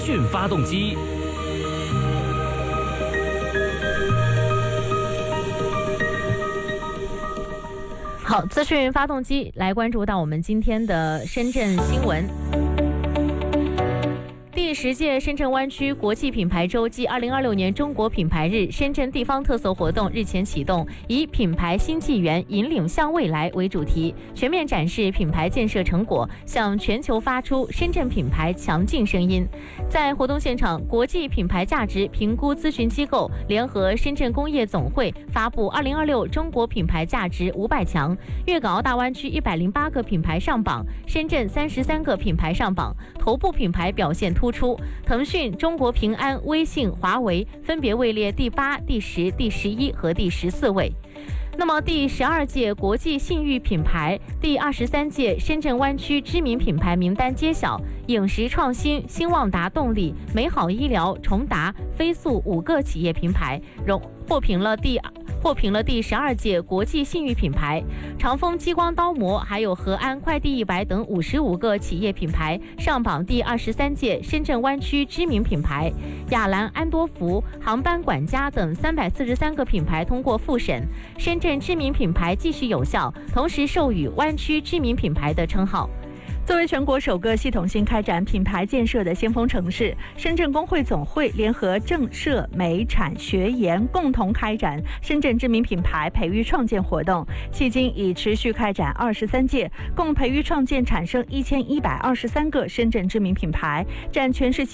讯发动机。 好，资讯发动机来关注到我们今天的深圳新闻。第10届深圳湾区国际品牌周暨2026年中国品牌日深圳地方特色活动日前启动，以品牌新纪元引领向未来为主题，全面展示品牌建设成果，向全球发出深圳品牌强劲声音。在活动现场，国际品牌价值评估咨询机构联合深圳工业总会发布2026中国品牌价值500强，粤港澳大湾区108个品牌上榜，深圳33个品牌上榜，头部品牌表现突出，腾讯、中国平安、微信、华为分别位列第8、第10、第11和第14位。那么第12届国际信誉品牌、第23届深圳湾区知名品牌名单揭晓，影食创新、兴旺达动力、美好医疗、崇达、飞速5个企业品牌获评了第12届国际信誉品牌，长丰激光刀模还有和安快递100等55个企业品牌上榜第23届深圳湾区知名品牌，亚兰安多福、航班管家等343个品牌通过复审，深圳知名品牌继续有效，同时授予湾区知名品牌的称号。 作为全国首个系统性开展品牌建设的先锋城市，深圳工会总会联合政社美产学研共同开展深圳知名品牌培育创建活动，迄今已持续开展23届，共培育创建产生1123个深圳知名品牌，占全市